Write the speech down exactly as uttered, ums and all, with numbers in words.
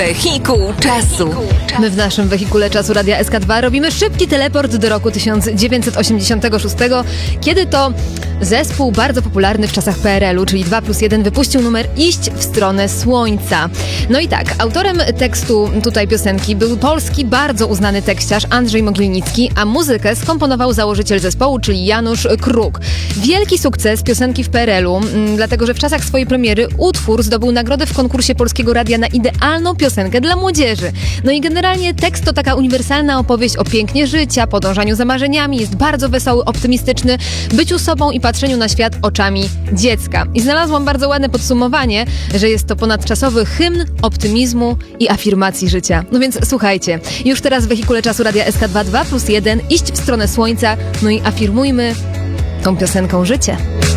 Wehikuł czasu. My w naszym wehikule czasu Radia S K dwa robimy szybki teleport do roku tysiąc dziewięćset osiemdziesiątego szóstego, kiedy to zespół bardzo popularny w czasach P R L u, czyli dwa plus jeden, wypuścił numer Iść w stronę słońca. No i tak, autorem tekstu tutaj piosenki był polski, bardzo uznany tekściarz Andrzej Mogilnicki, a muzykę skomponował założyciel zespołu, czyli Janusz Kruk. Wielki sukces piosenki w P R L u, m, dlatego że w czasach swojej premiery utwór zdobył nagrodę w konkursie Polskiego Radia na idealną piosenkę dla młodzieży. No i generalnie tekst to taka uniwersalna opowieść o pięknie życia, podążaniu za marzeniami, jest bardzo wesoły, optymistyczny, byciu sobą i patrzeniu na świat oczami dziecka. I znalazłam bardzo ładne podsumowanie, że jest to ponadczasowy hymn optymizmu i afirmacji życia. No więc słuchajcie, już teraz w wehikule czasu Radia S K dwa, dwa plus jeden, iść w stronę słońca, no i afirmujmy tą piosenką życie.